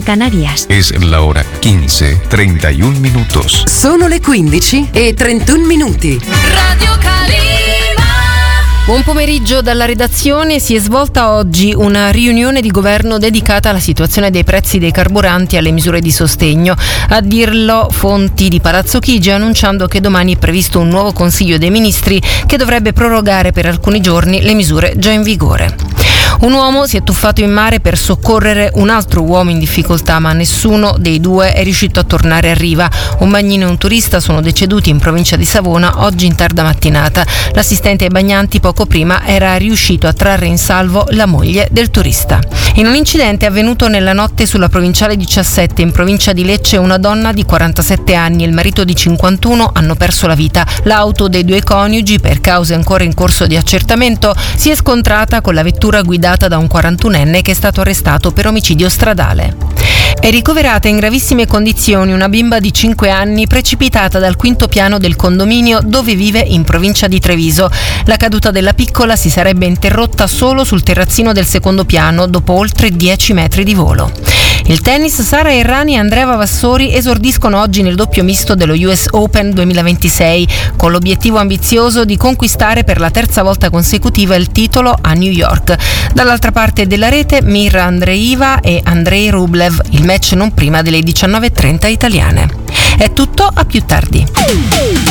Canarias. Es la hora 15:31 minutos. Sono le 15:31 minuti. Radio Calima. Buon pomeriggio dalla redazione. Si è svolta oggi una riunione di governo dedicata alla situazione dei prezzi dei carburanti e alle misure di sostegno. A dirlo fonti di Palazzo Chigi, annunciando che domani è previsto un nuovo Consiglio dei Ministri che dovrebbe prorogare per alcuni giorni le misure già in vigore. Un uomo si è tuffato in mare per soccorrere un altro uomo in difficoltà, ma nessuno dei due è riuscito a tornare a riva. Un bagnino e un turista sono deceduti in provincia di Savona oggi in tarda mattinata. L'assistente ai bagnanti poco prima era riuscito a trarre in salvo la moglie del turista. In un incidente avvenuto nella notte sulla provinciale 17 in provincia di Lecce, una donna di 47 anni e il marito di 51 hanno perso la vita. L'auto dei due coniugi, per cause ancora in corso di accertamento, si è scontrata con la vettura guidata da un 41enne che è stato arrestato per omicidio stradale. È ricoverata in gravissime condizioni una bimba di 5 anni precipitata dal quinto piano del condominio dove vive in provincia di Treviso. La caduta della piccola si sarebbe interrotta solo sul terrazzino del secondo piano dopo oltre 10 metri di volo. Il tennis, Sara Errani e Andrea Vavassori esordiscono oggi nel doppio misto dello US Open 2026 con l'obiettivo ambizioso di conquistare per la terza volta consecutiva il titolo a New York. Dall'altra parte della rete Mirra Andreeva e Andrei Rublev, il match non prima delle 19:30 italiane. È tutto, a più tardi.